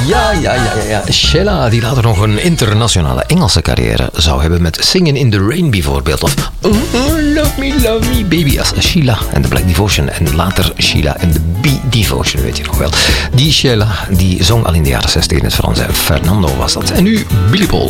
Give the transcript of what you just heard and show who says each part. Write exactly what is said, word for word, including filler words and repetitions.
Speaker 1: Ja, ja, ja, ja, ja. Sheila, die later nog een internationale Engelse carrière zou hebben met Singing in the Rain bijvoorbeeld. Of oh, Love Me, Love Me, Baby als Sheila en de Black Devotion. En later Sheila en de B-Devotion, weet je nog wel. Die Sheila, die zong al in de jaren zestig in het Frans. Fernando was dat. En nu Billy Paul.